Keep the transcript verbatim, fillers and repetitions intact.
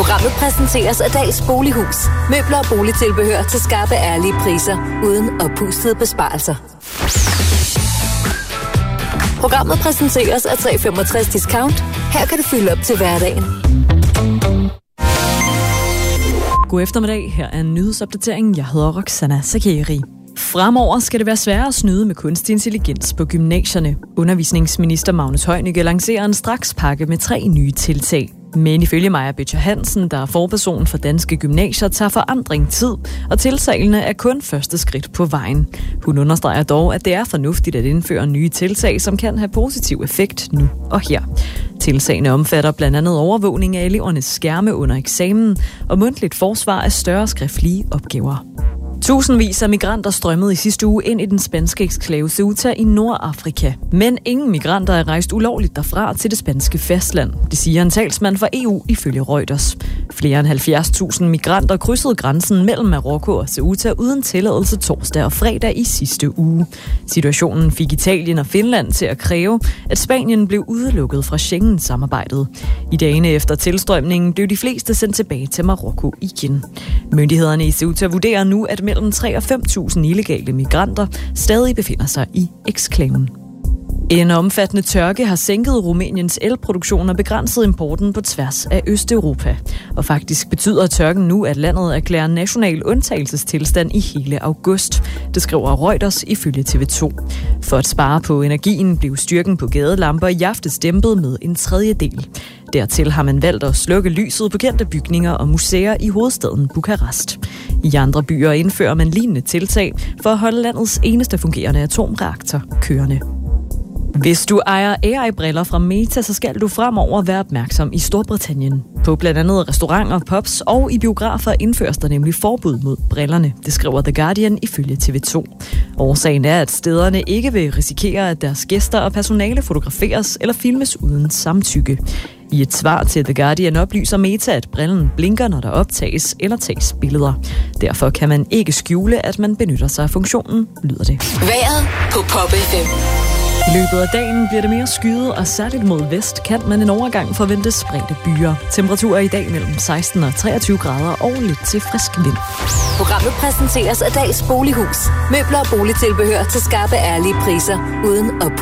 Programmet præsenteres af Dals Bolighus. Møbler og boligtilbehør til skarpe, ærlige priser, uden oppustede besparelser. Programmet præsenteres af tre femogtres Discount. Her kan du fylde op til hverdagen. God eftermiddag, her er en nyhedsopdatering. Jeg hedder Roxana Sakeri. Fremover skal det være sværere at snyde med kunstig intelligens på gymnasierne. Undervisningsminister Magnus Heunicke lancerer en strakspakke med tre nye tiltag. Men ifølge Maja Bøtcher Hansen, der er forperson for Danske Gymnasier, tager forandring tid, og tiltagene er kun første skridt på vejen. Hun understreger dog, at det er fornuftigt at indføre nye tiltag, som kan have positiv effekt nu og her. Tiltagene omfatter blandt andet overvågning af elevernes skærme under eksamen og mundtligt forsvar af større skriftlige opgaver. Tusindvis af migranter strømmede i sidste uge ind i den spanske eksklave Ceuta i Nordafrika. Men ingen migranter er rejst ulovligt derfra til det spanske fastland. Det siger en talsmand for E U ifølge Reuters. Flere end halvfjerds tusind migranter krydsede grænsen mellem Marokko og Ceuta uden tilladelse torsdag og fredag i sidste uge. Situationen fik Italien og Finland til at kræve, at Spanien blev udelukket fra Schengen-samarbejdet. I dagene efter tilstrømningen blev de fleste sendt tilbage til Marokko igen. Myndighederne i Ceuta vurderer nu, at mellem tre og fem tusind illegale migranter stadig befinder sig i eksklaven. En omfattende tørke har sænket Rumæniens elproduktion og begrænset importen på tværs af Østeuropa. Og faktisk betyder tørken nu, at landet erklærer national undtagelsestilstand i hele august. Det skriver Reuters ifølge T V to. For at spare på energien blev styrken på gadelamper i aftes dæmpet med en tredjedel. Dertil har man valgt at slukke lyset på kendte bygninger og museer i hovedstaden Bukarest. I andre byer indfører man lignende tiltag for at holde landets eneste fungerende atomreaktor kørende. Hvis du ejer A I-briller fra Meta, så skal du fremover være opmærksom i Storbritannien. På blandt andet restauranter, pubs og i biografer indføres der nemlig forbud mod brillerne. Det skriver The Guardian ifølge T V to. Årsagen er, at stederne ikke vil risikere, at deres gæster og personale fotograferes eller filmes uden samtykke. I et svar til The Guardian oplyser Meta, at brillen blinker, når der optages eller tages billeder. Derfor kan man ikke skjule, at man benytter sig af funktionen, lyder det. Vejret på Pop F M. I løbet af dagen bliver det mere skyet, og særligt mod vest kan man en overgang forvente spredte byer. Temperaturer i dag mellem seksten og treogtyve grader og lidt til frisk vind. Programmet præsenteres af Dals Bolighus. Møbler og boligtilbehør til skarpe, ærlige priser, uden oppu.